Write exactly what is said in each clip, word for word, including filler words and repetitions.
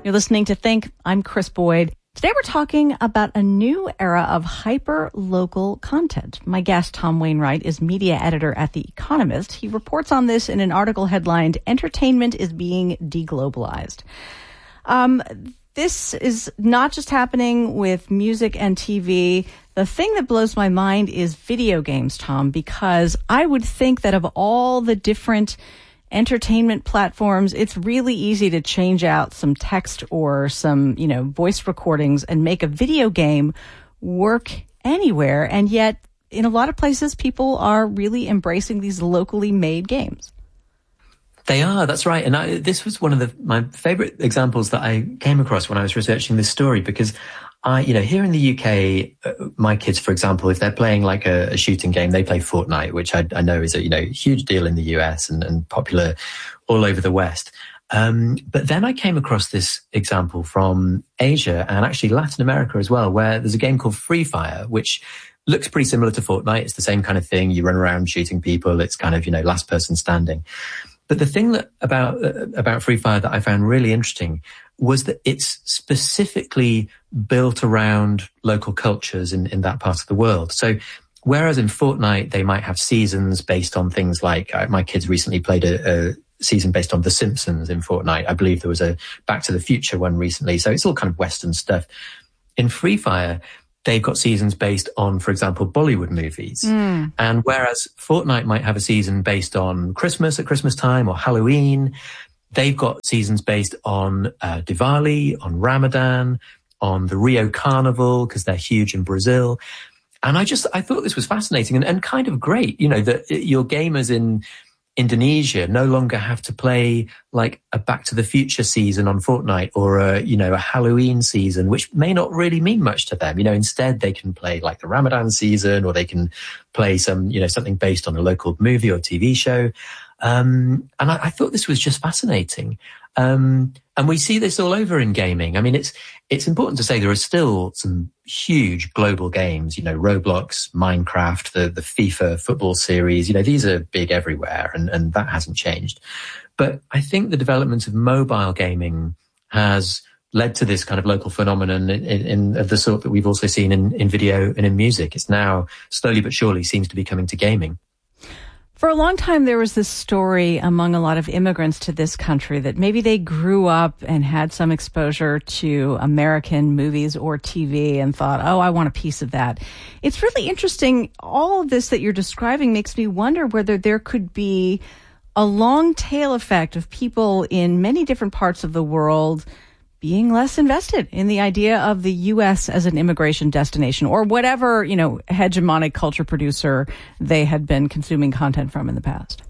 You're listening to Think. I'm Chris Boyd. Today we're talking about a new era of hyper-local content. My guest, Tom Wainwright, is media editor at The Economist. He reports on this in an article headlined, "Entertainment is Being Deglobalized." Um, this is not just happening with music and T V. The thing that blows my mind is video games, Tom, because I would think that of all the different entertainment platforms, it's really easy to change out some text or some, you know, voice recordings and make a video game work anywhere. And yet, in a lot of places, people are really embracing these locally made games. They are, that's right. And I, this was one of the, my favorite examples that I came across when I was researching this story, because I, you know, here in the U K, uh, my kids, for example, if they're playing like a, a shooting game, they play Fortnite, which I, I know is a, you know, huge deal in the U S and, and popular all over the West. Um, but then I came across this example from Asia and actually Latin America as well, where there's a game called Free Fire, which looks pretty similar to Fortnite. It's the same kind of thing. You run around shooting people. It's kind of, you know, last person standing. But the thing that about, uh, about Free Fire that I found really interesting was that it's specifically built around local cultures in, in that part of the world. So whereas in Fortnite, they might have seasons based on things like, uh, my kids recently played a, a season based on The Simpsons in Fortnite. I believe there was a Back to the Future one recently. So it's all kind of Western stuff. In Free Fire, they've got seasons based on, for example, Bollywood movies. Mm. And whereas Fortnite might have a season based on Christmas at Christmas time or Halloween, they've got seasons based on uh, Diwali, on Ramadan, on the Rio Carnival, because they're huge in Brazil. And I just, I thought this was fascinating and, and kind of great, you know, that your gamers in Indonesia no longer have to play like a Back to the Future season on Fortnite or a, you know, a Halloween season, which may not really mean much to them. You know, instead they can play like the Ramadan season, or they can play some, you know, something based on a local movie or T V show. Um, and I, I thought this was just fascinating. Um, and we see this all over in gaming. I mean, it's, it's important to say there are still some huge global games, you know, Roblox, Minecraft, the, the FIFA football series, you know, these are big everywhere, and, and that hasn't changed. But I think the development of mobile gaming has led to this kind of local phenomenon in, in, in of the sort that we've also seen in, in video and in music. It's now slowly but surely seems to be coming to gaming. For a long time, there was this story among a lot of immigrants to this country that maybe they grew up and had some exposure to American movies or T V and thought, oh, I want a piece of that. It's really interesting. All of this that you're describing makes me wonder whether there could be a long tail effect of people in many different parts of the world being less invested in the idea of the U S as an immigration destination, or whatever, you know, hegemonic culture producer they had been consuming content from in the past.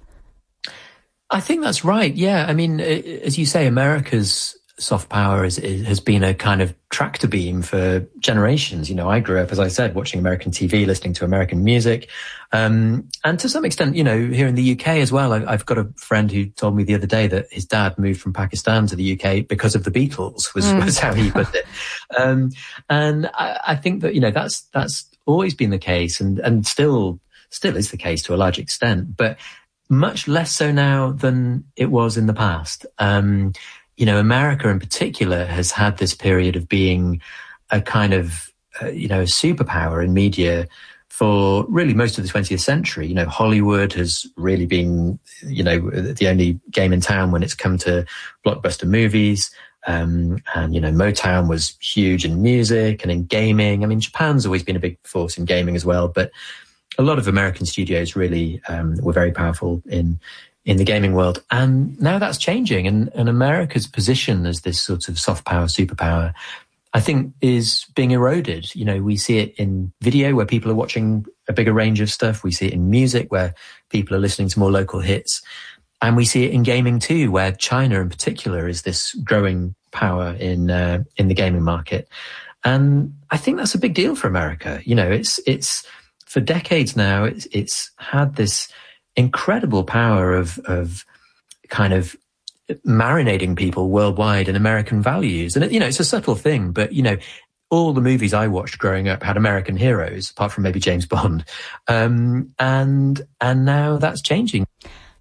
I think that's right. Yeah. I mean, as you say, America's soft power is, is, has been a kind of tractor beam for generations. You know, I grew up, as I said, watching American T V, listening to American music. Um, and to some extent, you know, here in the U K as well, I, I've got a friend who told me the other day that his dad moved from Pakistan to the U K because of the Beatles, was, mm. was how he put it. Um, and I, I think that, you know, that's, that's always been the case, and, and still, still is the case to a large extent, but much less so now than it was in the past. Um, you know, America in particular has had this period of being a kind of, uh, you know, a superpower in media for really most of the twentieth century. You know, Hollywood has really been, you know, the only game in town when it's come to blockbuster movies. Um, and, you know, Motown was huge in music and in gaming. I mean, Japan's always been a big force in gaming as well, but a lot of American studios really, um, were very powerful in, in the gaming world. And now that's changing, and, and America's position as this sort of soft power, superpower, I think is being eroded. You know, we see it in video where people are watching a bigger range of stuff. We see it in music where people are listening to more local hits. And we see it in gaming too, where China in particular is this growing power in, uh, in the gaming market. And I think that's a big deal for America. You know, it's, it's for decades now, it's, it's had this incredible power of, of kind of marinating people worldwide in American values. And, it, you know, it's a subtle thing, but, you know, all the movies I watched growing up had American heroes, apart from maybe James Bond. Um, and, and now that's changing.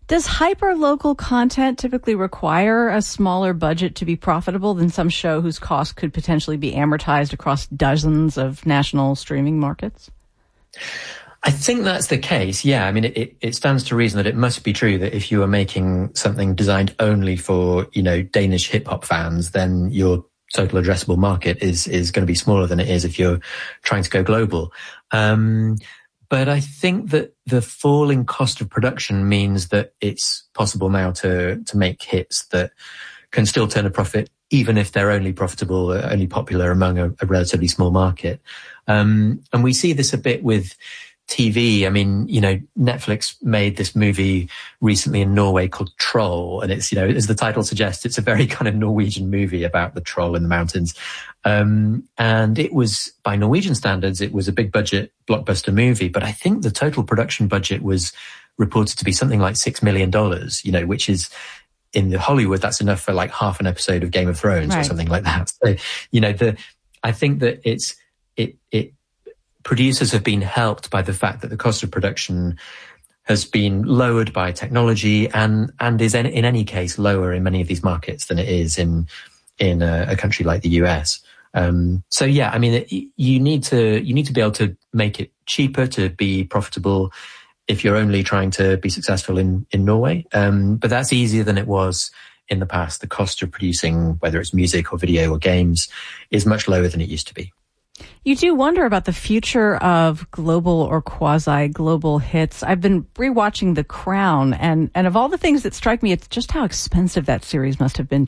Does hyper-local content typically require a smaller budget to be profitable than some show whose cost could potentially be amortized across dozens of national streaming markets? I think that's the case. Yeah. I mean, it, it stands to reason that it must be true that if you are making something designed only for, you know, Danish hip hop fans, then your total addressable market is, is going to be smaller than it is if you're trying to go global. Um, But I think that the falling cost of production means that it's possible now to, to make hits that can still turn a profit, even if they're only profitable, only popular among a, a relatively small market. Um, and we see this a bit with T V. I mean, you know, Netflix made this movie recently in Norway called Troll. And it's, you know, as the title suggests, it's a very kind of Norwegian movie about the troll in the mountains. Um, and it was, by Norwegian standards, it was a big budget blockbuster movie. But I think the total production budget was reported to be something like six million dollars, you know, which is, in Hollywood, that's enough for like half an episode of Game of Thrones right. or something like that. So, you know, the, I think that it's, it, it, producers have been helped by the fact that the cost of production has been lowered by technology and, and is in, in any case lower in many of these markets than it is in, in a, a country like the U S. Um, so yeah, I mean, it, you need to, you need to be able to make it cheaper to be profitable if you're only trying to be successful in, in Norway. Um, but that's easier than it was in the past. The cost of producing, whether it's music or video or games, is much lower than it used to be. You do wonder about the future of global or quasi-global hits. I've been rewatching The Crown, and, and of all the things that strike me, it's just how expensive that series must have been